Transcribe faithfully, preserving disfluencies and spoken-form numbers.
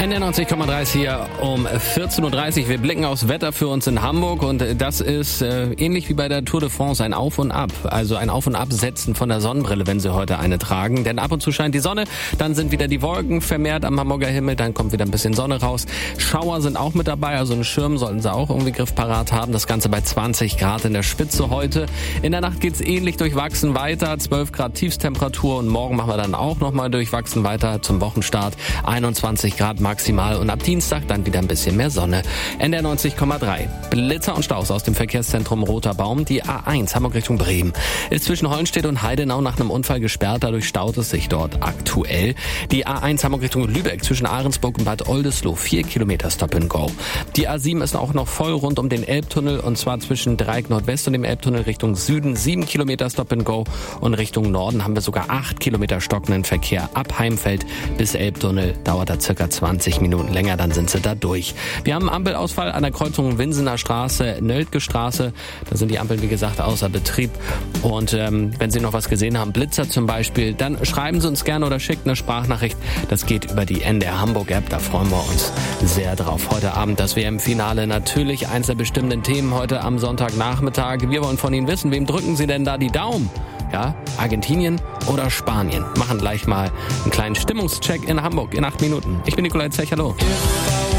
N D R neunzig Komma drei hier um vierzehn Uhr dreißig. Wir blicken aufs Wetter für uns in Hamburg und das ist äh, ähnlich wie bei der Tour de France ein Auf und Ab. Also ein Auf und Absetzen von der Sonnenbrille, wenn Sie heute eine tragen. Denn ab und zu scheint die Sonne, dann sind wieder die Wolken vermehrt am Hamburger Himmel, dann kommt wieder ein bisschen Sonne raus. Schauer sind auch mit dabei, also einen Schirm sollten Sie auch irgendwie griffparat haben. Das Ganze bei zwanzig Grad in der Spitze heute. In der Nacht geht's ähnlich durchwachsen weiter, zwölf Grad Tiefstemperatur und morgen machen wir dann auch nochmal durchwachsen weiter zum Wochenstart. einundzwanzig Grad maximal und ab Dienstag dann wieder ein bisschen mehr Sonne. N D R neunzig Komma drei. Blitzer und Staus aus dem Verkehrszentrum Roter Baum. Die A eins Hamburg Richtung Bremen ist zwischen Hollenstedt und Heidenau nach einem Unfall gesperrt. Dadurch staut es sich dort aktuell. Die A eins Hamburg Richtung Lübeck zwischen Ahrensburg und Bad Oldesloe. Vier Kilometer Stop and Go. Die A sieben ist auch noch voll rund um den Elbtunnel und zwar zwischen Dreieck Nordwest und dem Elbtunnel Richtung Süden. Sieben Kilometer Stop and Go und Richtung Norden haben wir sogar acht Kilometer stockenden Verkehr. Ab Heimfeld bis Elbtunnel dauert da circa zwanzig Minuten länger, dann sind sie da durch. Wir haben einen Ampelausfall an der Kreuzung Winsener Straße, Nöldke Straße. Da sind die Ampeln, wie gesagt, außer Betrieb. Und ähm, wenn Sie noch was gesehen haben, Blitzer zum Beispiel, dann schreiben Sie uns gerne oder schickt eine Sprachnachricht. Das geht über die N D R Hamburg App, da freuen wir uns sehr drauf. Heute Abend das W M-Finale, natürlich eins der bestimmten Themen heute am Sonntagnachmittag. Wir wollen von Ihnen wissen, wem drücken Sie denn da die Daumen? Ja, Argentinien oder Spanien? Machen gleich mal einen kleinen Stimmungscheck in Hamburg in acht Minuten. Ich bin Nikolai Zech, hallo.